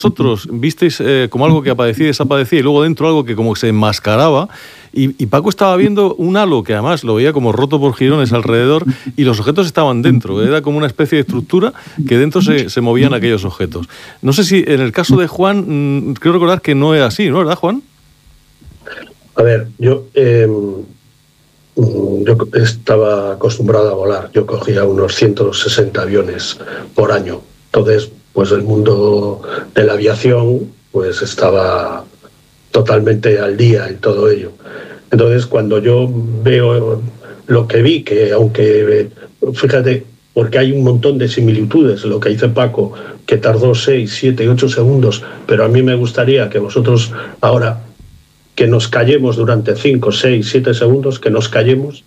vosotros visteis como algo que aparecía y desaparecía, y luego dentro algo que como se enmascaraba, y Paco estaba viendo un halo que además lo veía como roto por jirones alrededor, y los objetos estaban dentro. Era como una especie de estructura que dentro se movían aquellos objetos. No sé si en el caso de Juan, creo recordar que no era así, ¿no? ¿Verdad, Juan? A ver, yo estaba acostumbrado a volar. Yo cogía unos 160 aviones por año. Entonces, pues el mundo de la aviación pues estaba totalmente al día en todo ello. Entonces, cuando yo veo lo que vi, que aunque, fíjate, porque hay un montón de similitudes, lo que dice Paco, que tardó 6, 7, 8 segundos, pero a mí me gustaría que vosotros ahora, que nos callemos durante 5, 6, 7 segundos, que nos callemos.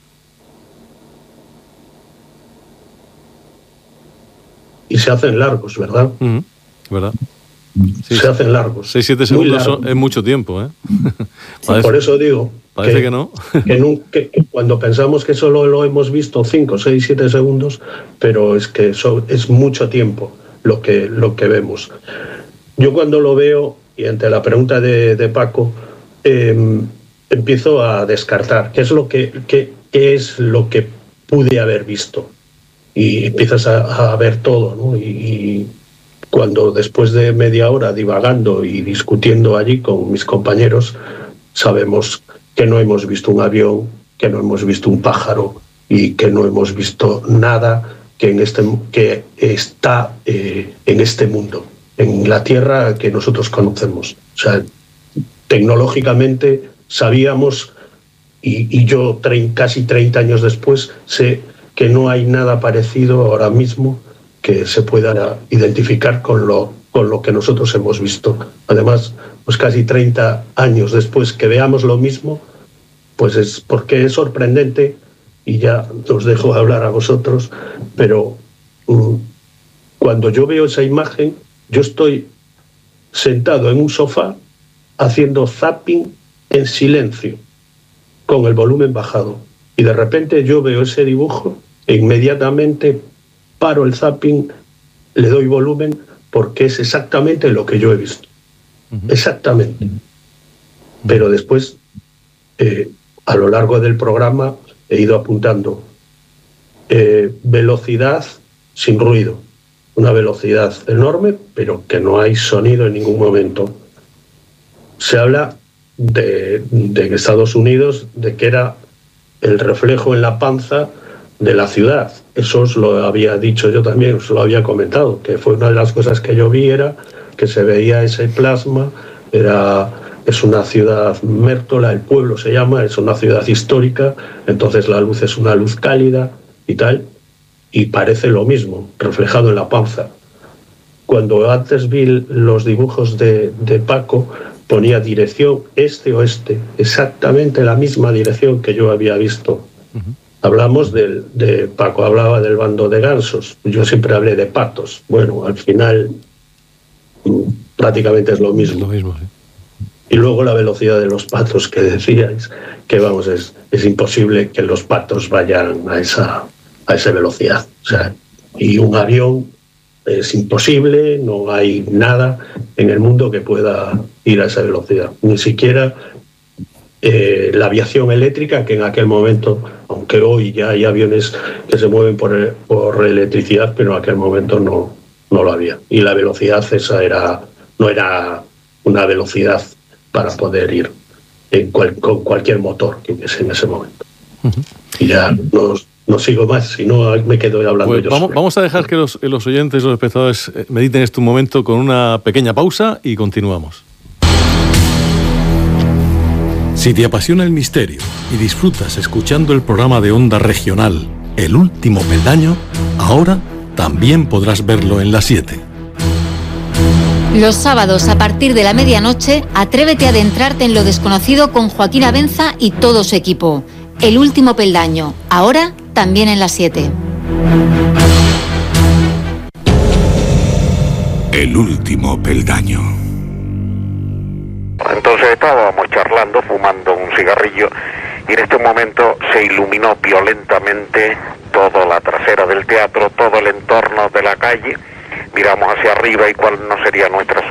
Y se hacen largos, ¿verdad? ¿Verdad? Sí, se hacen largos. 6-7 segundos es mucho tiempo, ¿eh? Por eso digo parece que no. que cuando pensamos que solo lo hemos visto 5, 6, 7 segundos, pero es que eso es mucho tiempo lo que vemos. Yo cuando lo veo, y ante la pregunta de Paco, empiezo a descartar qué es lo que pude haber visto. Y empiezas a ver todo, ¿no? Y cuando después de media hora divagando y discutiendo allí con mis compañeros, sabemos que no hemos visto un avión, que no hemos visto un pájaro y que no hemos visto nada que está en este mundo, en la Tierra que nosotros conocemos. O sea, tecnológicamente sabíamos, y yo casi 30 años después sé que no hay nada parecido ahora mismo que se pueda identificar con lo que nosotros hemos visto. Además, pues casi 30 años después que veamos lo mismo, pues es porque es sorprendente, y ya os dejo hablar a vosotros, pero cuando yo veo esa imagen, yo estoy sentado en un sofá haciendo zapping en silencio, con el volumen bajado, y de repente yo veo ese dibujo e inmediatamente paro el zapping, le doy volumen, porque es exactamente lo que yo he visto. Exactamente. Pero después, a lo largo del programa, he ido apuntando velocidad sin ruido, una velocidad enorme, pero que no hay sonido en ningún momento. Se habla de Estados Unidos, de que era el reflejo en la panza de la ciudad. Eso os lo había dicho yo también, os lo había comentado, que fue una de las cosas que yo vi, era que se veía ese plasma. Es una ciudad Mértola, el pueblo se llama, es una ciudad histórica, entonces la luz es una luz cálida y tal, y parece lo mismo, reflejado en la panza. Cuando antes vi los dibujos de Paco, ponía dirección este-oeste, exactamente la misma dirección que yo había visto. Hablamos Paco hablaba del bando de gansos, yo siempre hablé de patos. Bueno, al final prácticamente es lo mismo. Es lo mismo, sí. Y luego la velocidad de los patos que decíais, que vamos, es imposible que los patos vayan a esa velocidad. O sea, y un avión es imposible, no hay nada en el mundo que pueda ir a esa velocidad. Ni siquiera la aviación eléctrica, que en aquel momento, aunque hoy ya hay aviones que se mueven por electricidad, pero en aquel momento no lo había. Y la velocidad esa no era una velocidad para poder ir con cualquier motor que hubiese en ese momento. Y ya no sigo más, si no me quedo hablando pues yo. Vamos a dejar que los oyentes, los espectadores mediten este momento con una pequeña pausa y continuamos. Si te apasiona el misterio y disfrutas escuchando el programa de Onda Regional El Último Peldaño, ahora también podrás verlo en las 7. Los sábados a partir de la medianoche, atrévete a adentrarte en lo desconocido con Joaquín Abenza y todo su equipo. El Último Peldaño, ahora también en las 7. El Último Peldaño. Entonces estábamos charlando, fumando un cigarrillo, y en este momento se iluminó violentamente toda la trasera del teatro, todo el entorno de la calle. miramos hacia arriba y cuál no sería nuestra